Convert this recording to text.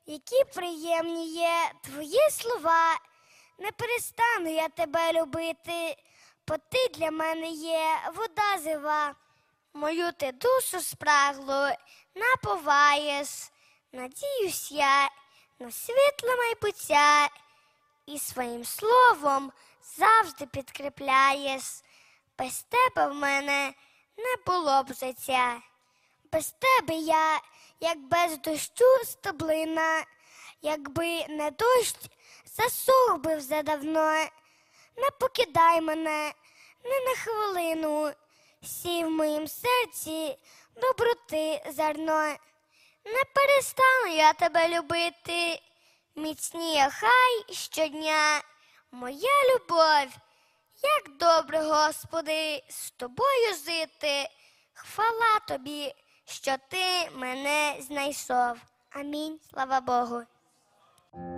Які приємні є твої слова, не перестану я тебе любити, бо ти для мене є вода жива. Мою ти душу спраглу наповаєш, надіюсь я на світле майбуття, і своїм словом завжди підкріпляєш. Без тебе в мене не було б життя. Без тебе я, як без дощу стеблина, якби не дощ, засух би вже давно. Не покидай мене не на хвилину, сій в моїм серці доброти зерно. Не перестану я тебе любити, міцніє хай щодня моя любов. Як добре, Господи, з тобою жити. Хвала тобі, що ти мене знайшов. Амінь. Слава Богу.